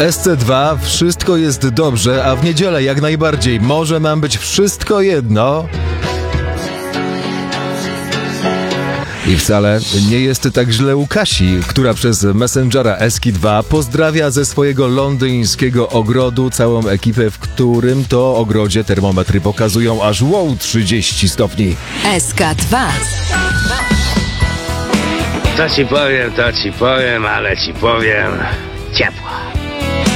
SC2 wszystko jest dobrze, a w niedzielę jak najbardziej może nam być wszystko jedno. I wcale nie jest tak źle u Kasi, która przez Messengera Eski2 pozdrawia ze swojego londyńskiego ogrodu całą ekipę, w którym to ogrodzie termometry pokazują aż 30 stopni. SK2. To ci powiem, ale ci powiem. Ciepło.